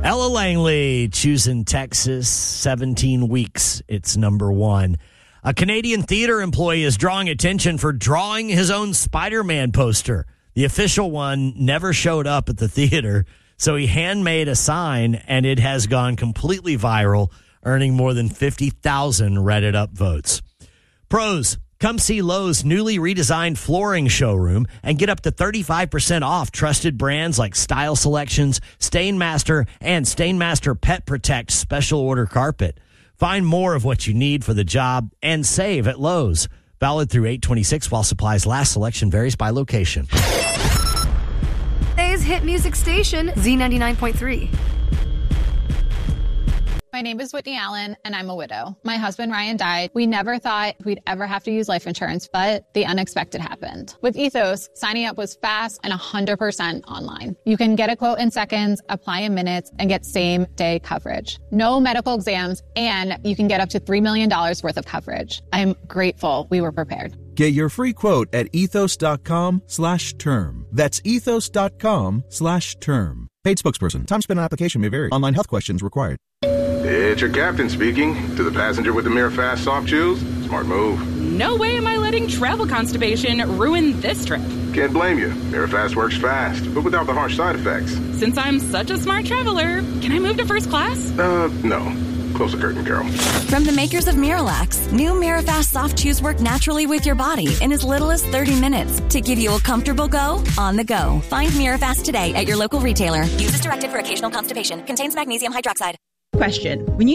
Ella Langley, choosing Texas, 17 weeks. It's number one. A Canadian theater employee is drawing attention for drawing his own Spider-Man poster. The official one never showed up at the theater, so he handmade a sign, and it has gone completely viral, earning more than 50,000 Reddit upvotes. Pros, come see Lowe's newly redesigned flooring showroom and get up to 35% off trusted brands like Style Selections, Stainmaster, and Stainmaster Pet Protect special order carpet. Find more of what you need for the job and save at Lowe's. Valid through 8/26 while supplies last. Selection varies by location. Today's hit music station, Z99.3. My name is Whitney Allen, and I'm a widow. My husband, Ryan, died. We never thought we'd ever have to use life insurance, but the unexpected happened. With Ethos, signing up was fast and 100% online. You can get a quote in seconds, apply in minutes, and get same-day coverage. No medical exams, and you can get up to $3 million worth of coverage. I'm grateful we were prepared. Get your free quote at ethos.com/term. That's ethos.com/term. Paid spokesperson. Time spent on application may vary. Online health questions required. It's your captain speaking. To the passenger with the MiraFast soft chews, smart move. No way am I letting travel constipation ruin this trip. Can't blame you. MiraFast works fast, but without the harsh side effects. Since I'm such a smart traveler, can I move to first class? No. Close the curtain, Carol. From the makers of Miralax, new MiraFast soft chews work naturally with your body in as little as 30 minutes to give you a comfortable go on the go. Find MiraFast today at your local retailer. Use as directed for occasional constipation. Contains magnesium hydroxide. Question. When you